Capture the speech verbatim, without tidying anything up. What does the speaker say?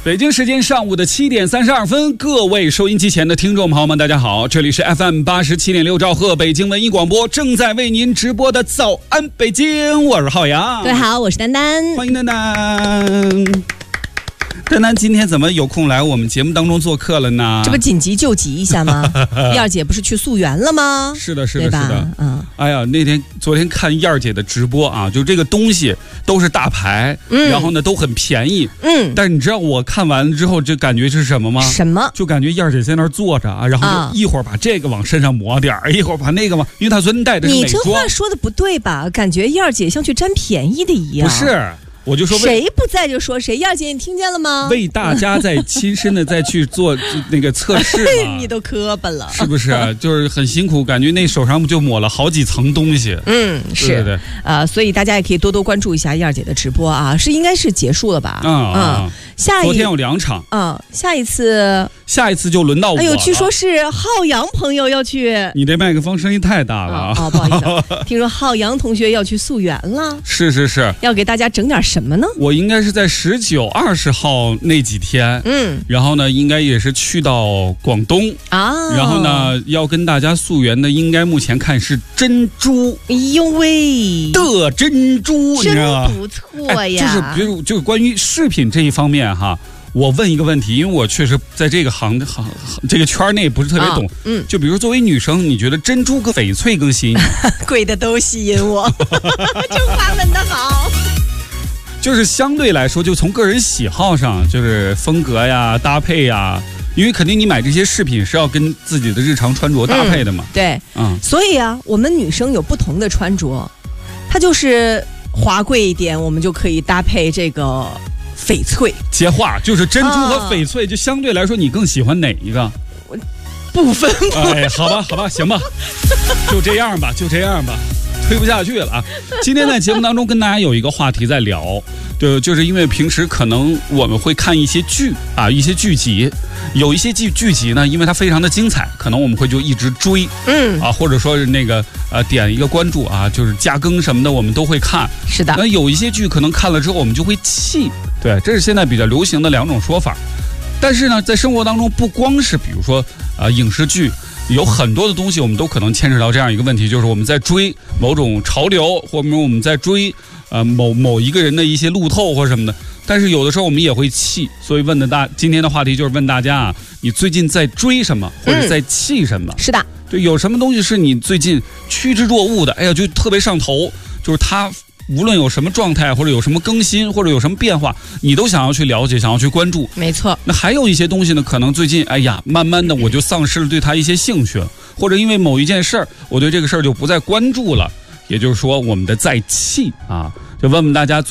北京时间上午的七点三十二分，各位收音机前的听众朋友们，大家好，这里是 F M 八十七点六兆赫北京文艺广播，正在为您直播的早安北京，我是浩洋。 各位好，我是丹丹， 欢迎丹丹。丹丹今天怎么有空来我们节目当中做客了呢？ 这不紧急救急一下吗？燕儿姐不是去溯源了吗？ 是的，是的，是的。 嗯， 哎呀，那天昨天看燕儿姐的直播啊，就这个东西都是大牌，嗯，然后呢都很便宜，嗯。但是你知道我看完之后这感觉是什么吗？ 什么？ 就感觉燕儿姐在那儿坐着啊，然后就一会儿把这个往身上抹点儿，一会儿把那个往，因为她昨天带的是美妆。 你这话说的不对吧？感觉燕儿姐像去占便宜的一样。 不是。我就说谁不在就说谁，燕儿姐你听见了吗？ 为大家在亲身的再去做那个测试你都磕巴了， 是不是？就是很辛苦，感觉那手上就抹了好几层东西。 嗯，是， 对对对， 呃，所以大家也可以多多关注一下燕儿姐的直播啊，是应该是结束了吧？ 嗯嗯， 下一昨天有两场， 嗯，下一次， 下一次就轮到我了。 哎呦，据说是浩洋朋友要去， 你这麦克风声音太大了啊！ 哦，不好意思，听说浩洋同学要去溯源了， 是是是， 要给大家整点什么呢？ 我应该是在十九、二十号那几天，嗯，然后呢，应该也是去到广东啊，然后呢，要跟大家溯源的，应该目前看是珍珠。 哎呦喂， 的珍珠， 真不错呀！ 哎、就是比如就是关于饰品这一方面哈。我问一个问题，因为我确实在这个行行这个圈内不是特别懂，啊、嗯，就比如作为女生，你觉得珍珠跟翡翠更吸引你？ 贵的都吸引我，这话问得好。 就是相对来说，就从个人喜好上，就是风格呀、搭配呀，因为肯定你买这些饰品是要跟自己的日常穿着搭配的嘛。 嗯、对，嗯，所以啊，我们女生有不同的穿着，它就是华贵一点，我们就可以搭配这个。翡翠接话就是珍珠和翡翠，就相对来说你更喜欢哪一个？ 我不分不。 哎，好吧，好吧，行吧，就这样吧，就这样吧，推不下去了啊！今天在节目当中跟大家有一个话题在聊，对，就是因为平时可能我们会看一些剧啊，一些剧集，有一些剧剧集呢，因为它非常的精彩，可能我们会就一直追，嗯啊，或者说是那个呃点一个关注啊，就是加更什么的，我们都会看。 是的。 那有一些剧可能看了之后我们就会气。对，这是现在比较流行的两种说法，但是呢，在生活当中，不光是比如说呃影视剧，有很多的东西我们都可能牵扯到这样一个问题，就是我们在追某种潮流，或者我们在追呃某某一个人的一些路透或什么的，但是有的时候我们也会气，所以问的大今天的话题就是问大家啊，你最近在追什么，或者在气什么？ 嗯、是的， 对，有什么东西是你最近趋之若鹜的？哎呀，就特别上头，就是它。无论有什么状态，或者有什么更新，或者有什么变化，你都想要去了解，想要去关注。 没错。 那还有一些东西呢，可能最近，哎呀，慢慢的我就丧失了对它一些兴趣，或者因为某一件事儿，我对这个事儿就不再关注了。也就是说，我们的在气啊，就问问大家。